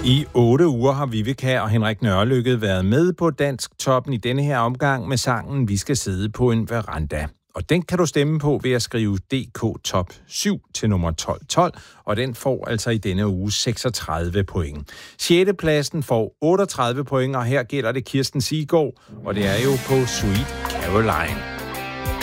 I 8 uger har Viveca og Henrik Nørrelykke været med på Dansk Toppen i denne her omgang med sangen Vi skal sidde på en veranda. Og den kan du stemme på ved at skrive DK Top 7 til nummer 1212, og den får altså i denne uge 36 point. 6. pladsen får 38 point, og her gælder det Kirsten Siggaard, og det er jo på Sweet Caroline.